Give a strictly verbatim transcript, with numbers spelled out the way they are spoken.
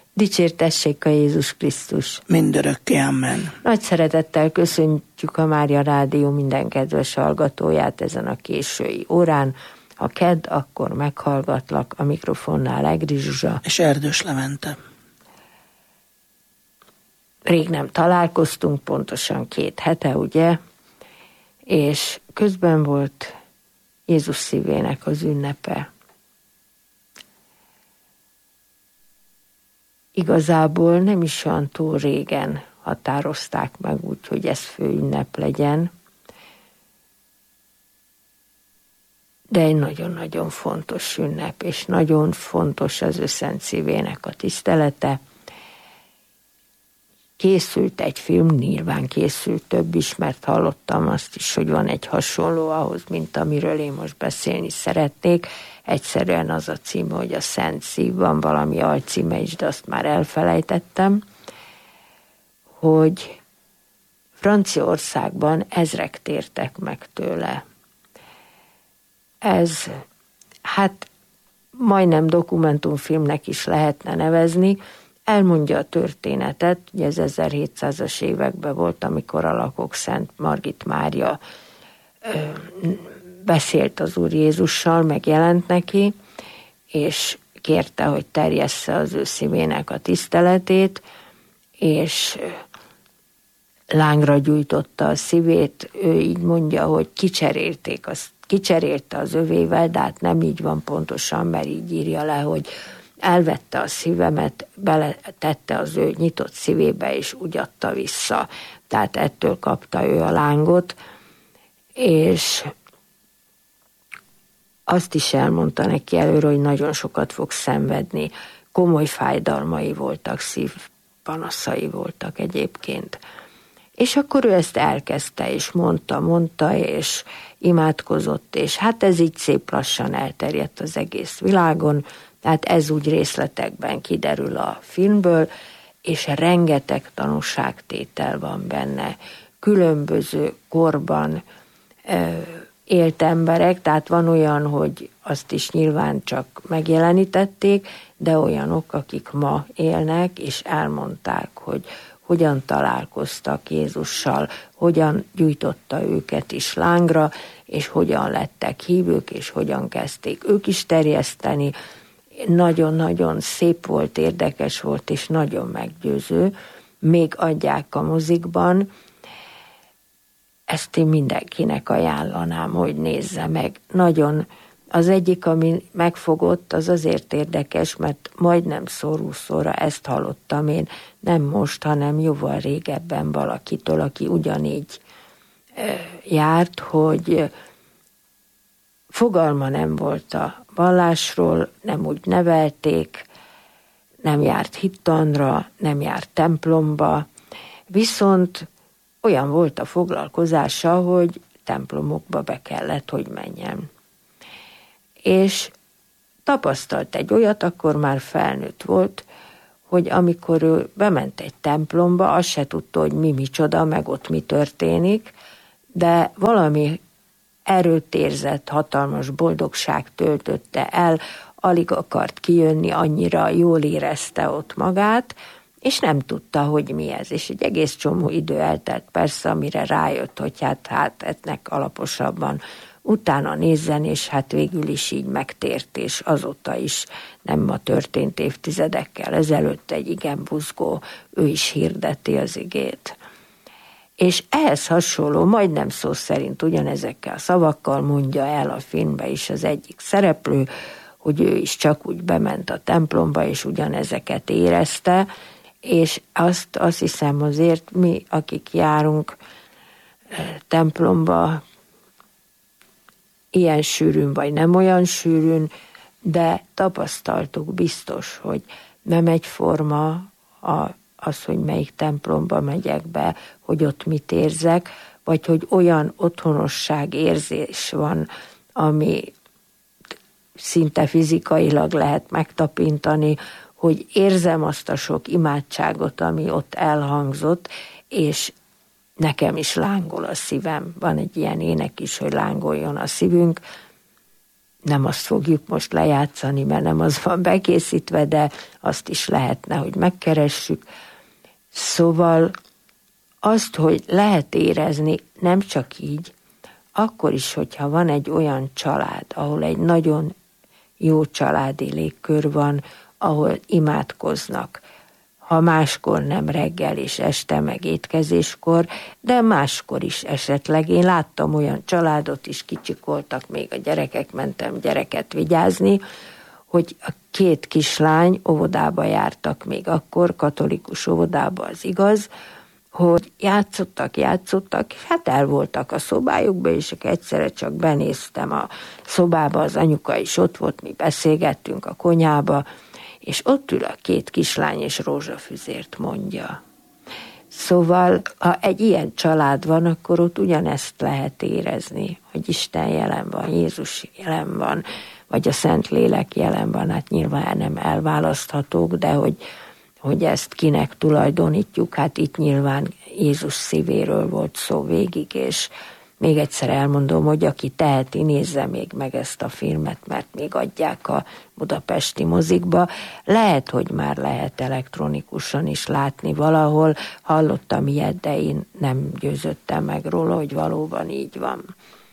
Dicsértessék a Jézus Krisztus! Mindörökké, amen. Nagy szeretettel köszöntjük a Mária Rádió minden kedves hallgatóját ezen a késői órán. Ha kedd, akkor meghallgatlak, a mikrofonnál Egri Zsuzsa. És Erdős Levente. Rég nem találkoztunk, pontosan két hete, ugye? És közben volt Jézus szívének az ünnepe. Igazából nem is olyan túl régen határozták meg úgy, hogy ez főünnep legyen, de egy nagyon-nagyon fontos ünnep, és nagyon fontos az ő szent szívének a tisztelete. Készült egy film, nyilván készült több is, mert hallottam azt is, hogy van egy hasonló ahhoz, mint amiről én most beszélni szeretnék. Egyszerűen az a címe, hogy a Szent Szív, van valami alcíme is, de azt már elfelejtettem, hogy Franciaországban ezrek tértek meg tőle. Ez, hát majdnem dokumentumfilmnek is lehetne nevezni, elmondja a történetet, ugye ez ezerhétszázas években volt, amikor a lakok Szent Margit Mária ö, beszélt az Úr Jézussal, megjelent neki, és kérte, hogy terjessze az ő szívének a tiszteletét, és lángra gyújtotta a szívét, ő így mondja, hogy kicserélték az, kicserélte az övével, de hát nem így van pontosan, mert így írja le, hogy elvette a szívemet, beletette az ő nyitott szívébe, és úgy adta vissza. Tehát ettől kapta ő a lángot, és azt is elmondta neki előre, hogy nagyon sokat fog szenvedni. Komoly fájdalmai voltak, szívpanaszai voltak egyébként. És akkor ő ezt elkezdte, és mondta, mondta, és imádkozott, és hát ez így szép lassan elterjedt az egész világon, tehát ez úgy részletekben kiderül a filmből, és rengeteg tanúságtétel van benne. Különböző korban ö, élt emberek, tehát van olyan, hogy azt is nyilván csak megjelenítették, de olyanok, akik ma élnek, és elmondták, hogy hogyan találkoztak Jézussal, hogyan gyújtotta őket is lángra, és hogyan lettek hívők, és hogyan kezdték ők is terjeszteni. Nagyon-nagyon szép volt, érdekes volt, és nagyon meggyőző. Még adják a mozikban. Ezt én mindenkinek ajánlanám, hogy nézze meg. Nagyon az egyik, ami megfogott, az azért érdekes, mert majdnem szóró-szóra ezt hallottam én, nem most, hanem jóval régebben valakitől, aki ugyanígy járt, hogy fogalma nem volt a vallásról, nem úgy nevelték, nem járt hittanra, nem járt templomba, viszont olyan volt a foglalkozása, hogy templomokba be kellett, hogy menjen. És tapasztalt egy olyat, akkor már felnőtt volt, hogy amikor ő bement egy templomba, azt se tudta, hogy mi micsoda, meg ott mi történik, de valami erőt érzett, hatalmas boldogság töltötte el, alig akart kijönni, annyira jól érezte ott magát, és nem tudta, hogy mi ez. És egy egész csomó idő eltelt persze, amire rájött, hogy hát, hát ennek alaposabban utána nézzen, és hát végül is így megtért, és azóta is nem ma történt évtizedekkel ezelőtt egy igen buzgó, ő is hirdeti az igét. És ehhez hasonló, majdnem szó szerint ugyanezekkel a szavakkal mondja el a filmbe is az egyik szereplő, hogy ő is csak úgy bement a templomba, és ugyanezeket érezte, és azt, azt hiszem azért mi, akik járunk templomba, ilyen sűrűn vagy nem olyan sűrűn, de tapasztaltuk biztos, hogy nem egyforma a, az, hogy melyik templomba megyek be, hogy ott mit érzek, vagy hogy olyan otthonosság érzés van, ami szinte fizikailag lehet megtapintani, hogy érzem azt a sok imádságot, ami ott elhangzott, és nekem is lángol a szívem. Van egy ilyen ének is, hogy lángoljon a szívünk. nem azt fogjuk most lejátszani, mert nem az van bekészítve, de azt is lehetne, hogy megkeressük. Szóval azt, hogy lehet érezni, nem csak így, akkor is, hogyha van egy olyan család, ahol egy nagyon jó családi légkör van, ahol imádkoznak, ha máskor nem reggel és este meg étkezéskor, de máskor is esetleg. Én láttam olyan családot is, kicsik voltak még a gyerekek, mentem gyereket vigyázni, hogy a két kislány óvodába jártak még akkor, katolikus óvodába, az igaz, hogy játszottak, játszottak, és hát el voltak a szobájukba, és egyszerre csak benéztem a szobába, az anyuka is ott volt, mi beszélgettünk a konyhába, és ott ül a két kislány, és rózsafüzért mondja. Szóval, ha egy ilyen család van, akkor ott ugyanezt lehet érezni, hogy Isten jelen van, Jézus jelen van, vagy a Szentlélek jelen van, hát nyilván nem elválaszthatók, de hogy, hogy ezt kinek tulajdonítjuk, hát itt nyilván Jézus szívéről volt szó végig, és még egyszer elmondom, hogy aki teheti, nézze még meg ezt a filmet, mert még adják a budapesti mozikba. Lehet, hogy már lehet elektronikusan is látni valahol. Hallottam ilyet, de én nem győződtem meg róla, hogy valóban így van.